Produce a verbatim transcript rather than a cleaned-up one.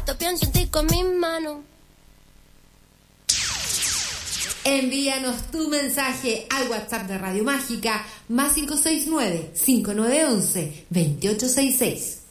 rato pienso en ti con mis manos. Envíanos tu mensaje al WhatsApp de Radio Mágica más cinco seis nueve, cinco nueve uno uno, dos ocho seis seis.